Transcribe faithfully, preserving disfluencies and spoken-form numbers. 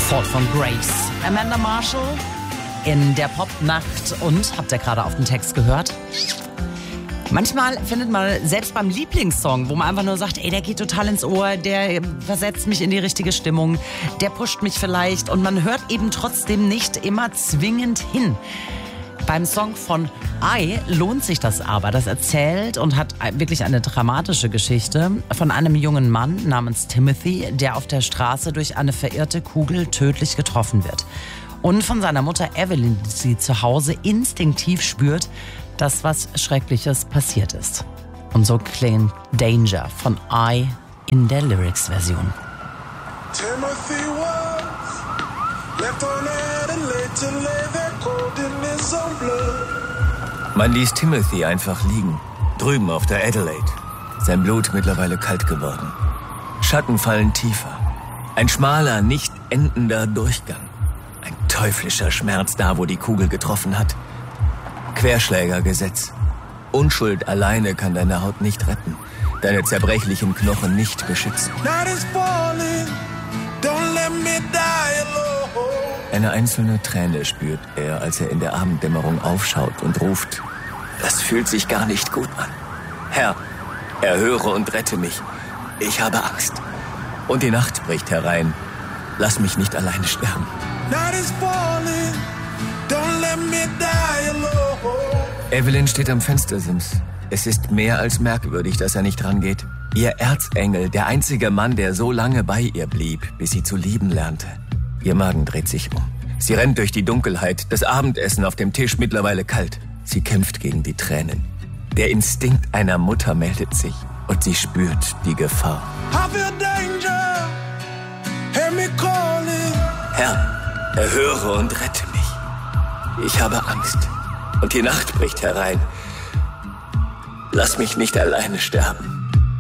Fall von Grace. Amanda Marshall in der Popnacht. Und, habt ihr gerade auf den Text gehört? Manchmal findet man selbst beim Lieblingssong, wo man einfach nur sagt, ey, der geht total ins Ohr, der versetzt mich in die richtige Stimmung, der pusht mich vielleicht und man hört eben trotzdem nicht immer zwingend hin. Beim Song von I lohnt sich das aber. Das erzählt und hat wirklich eine dramatische Geschichte von einem jungen Mann namens Timothy, der auf der Straße durch eine verirrte Kugel tödlich getroffen wird. Und von seiner Mutter Evelyn, die sie zu Hause instinktiv spürt, dass was Schreckliches passiert ist. Und so klingt Danger von I in der Lyrics-Version. Timothy was left on Adelaide to lay their cold in his own blood. Man ließ Timothy einfach liegen, drüben auf der Adelaide. Sein Blut mittlerweile kalt geworden. Schatten fallen tiefer. Ein schmaler, nicht endender Durchgang. Ein teuflischer Schmerz da, wo die Kugel getroffen hat. Querschlägergesetz. Unschuld alleine kann deine Haut nicht retten, deine zerbrechlichen Knochen nicht beschützen. Eine einzelne Träne spürt er, als er in der Abenddämmerung aufschaut und ruft, das fühlt sich gar nicht gut an. Herr, erhöre und rette mich. Ich habe Angst. Und die Nacht bricht herein. Lass mich nicht alleine sterben. Evelyn steht am Fenstersims. Es ist mehr als merkwürdig, dass er nicht rangeht. Ihr Erzengel, der einzige Mann, der so lange bei ihr blieb, bis sie zu lieben lernte. Ihr Magen dreht sich um. Sie rennt durch die Dunkelheit, das Abendessen auf dem Tisch mittlerweile kalt. Sie kämpft gegen die Tränen. Der Instinkt einer Mutter meldet sich und sie spürt die Gefahr. Herr, erhöre und rette mich. Ich habe Angst und die Nacht bricht herein. Lass mich nicht alleine sterben.